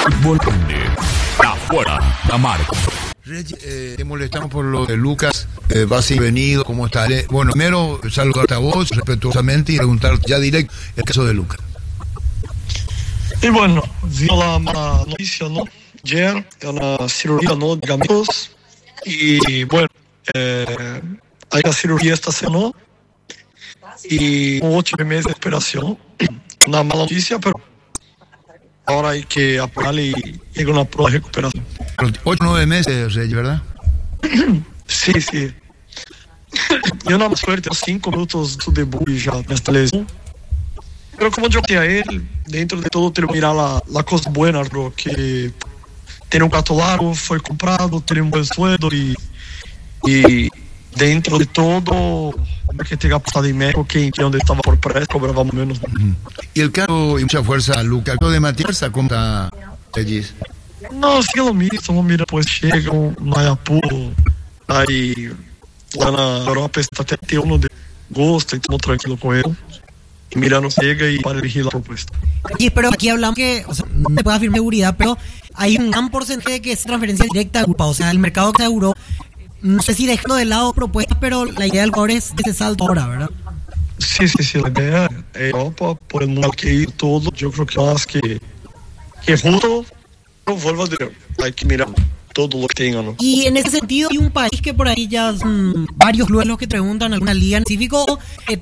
Fútbol afuera, la marca. Te molestamos por lo de Lucas, vas y venido, ¿cómo está? Bueno, primero saludarte a vos respetuosamente y preguntar ya directo el caso de Lucas. Y bueno, vi la mala noticia, ¿no? Ayer, una cirugía, ¿no? De ligamentos. Y bueno, hay la cirugía esta semana y 8 meses de operación. Una mala noticia, pero ahora hay que apoyarle y llega una prueba de recuperación. 8 o 9 meses, ¿verdad? Sí. Yo nada más suerte, 5 minutos de su debut y ya esta lesión. Pero como yo dije a él, dentro de todo tengo que mirar la cosa buena, bro, que tiene un gato largo, fue comprado, tiene un buen sueldo y dentro de todo, que tenga pasado en México, que donde estaba por precio, cobraba menos. Y el carro y mucha fuerza, Lucas, ¿lo de Matías cómo está allí? No, sí lo mismo, mira, pues llega, no hay apuro, ahí lá na Europa está até ter uno de agosto, estamos tranquilo con él. Y mira, no llega y para elegir la propuesta. Sí, pero aquí hablamos que, o sea, no se puede afirmar seguridad, pero hay un gran porcentaje de que es transferencia directa a Europa. O sea, el mercado que se aseguró, no sé si dejando de lado propuestas, pero la idea del jugador es ese salto ahora, ¿verdad? Sí, la idea es Europa, por el mundo que ir todo, yo creo que más que justo, no vuelva a decir, hay que mirar todo lo que tengan, ¿no? Y en ese sentido hay un país que por ahí ya varios clubes los que preguntan alguna liga en específico,